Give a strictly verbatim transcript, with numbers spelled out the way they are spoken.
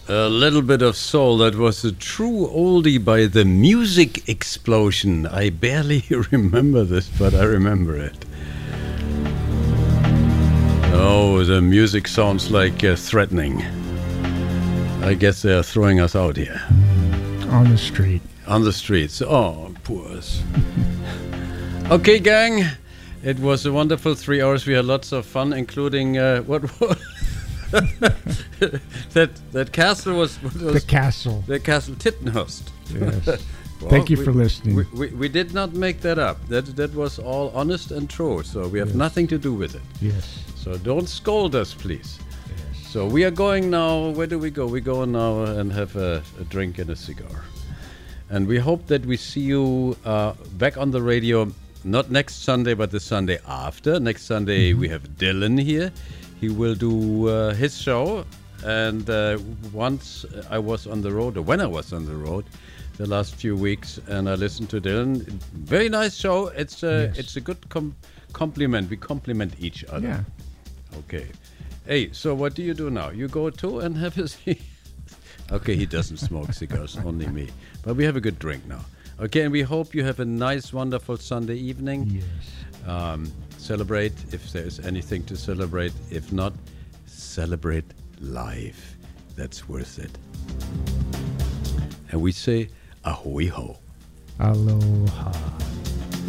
A little bit of soul. That was a true oldie by the Music Explosion. I barely remember this, but I remember it. Oh, the music sounds like uh, threatening. I guess they are throwing us out here. On the street. On the streets. Oh, poor us. Okay, gang. It was a wonderful three hours. We had lots of fun, including uh, what was that that castle was, was the castle. The castle Tittenhurst. Yes. Well, Thank you we, for listening. We, we, we did not make that up. That that was all honest and true. So we have yes. nothing to do with it. Yes. So don't scold us, please. Yes. So we are going now. Where do we go? We go now and have a, a drink and a cigar. And we hope that we see you uh, back on the radio, not next Sunday, but the Sunday after. Next Sunday, mm-hmm. we have Dylan here. He will do uh, his show. And uh, once I was on the road, or when I was on the road, the last few weeks, and I listened to Dylan. Very nice show. It's a, yes. it's a good com- compliment. We compliment each other. Yeah. Okay. Hey, so what do you do now? You go too and have a cigar? Okay, he doesn't smoke cigars, only me. But we have a good drink now. Okay, and we hope you have a nice, wonderful Sunday evening. Yes. Um, celebrate if there's anything to celebrate. If not, celebrate life. That's worth it. And we say, ahoy ho. Aloha.